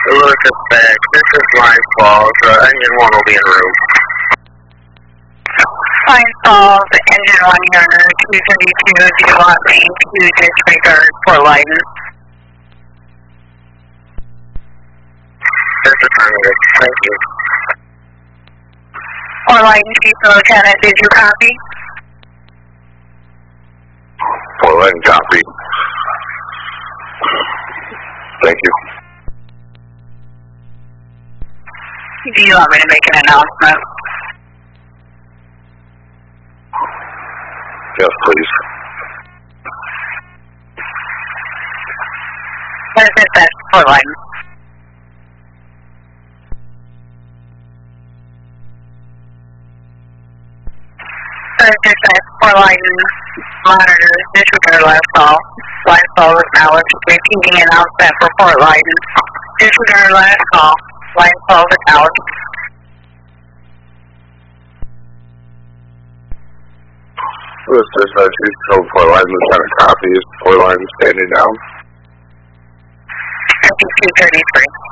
Hello, dispatch. This is Line Falls. Engine 1 will be en route. Line Falls, Engine 1 here, 232. Do you want me to disregard for lighting? That's affirmative. Thank you. For lighting, Chief Lieutenant, did you copy? For lighting, copy. Thank you. Do you want me to make an announcement? Yes, please. What is it best for lighting? Dispatch for lighting, monitors, disregard last call. Last call acknowledged. Repeating announcement for port lighting. Disregard last call. Last call acknowledged. This dispatch, you told Port Line Lieutenant copy is Port Line standing down. 5233.